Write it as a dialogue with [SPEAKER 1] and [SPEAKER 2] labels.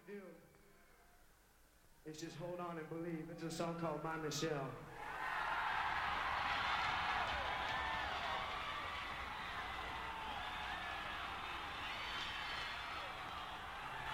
[SPEAKER 1] do is just hold on and believe. It's a song called My Michelle.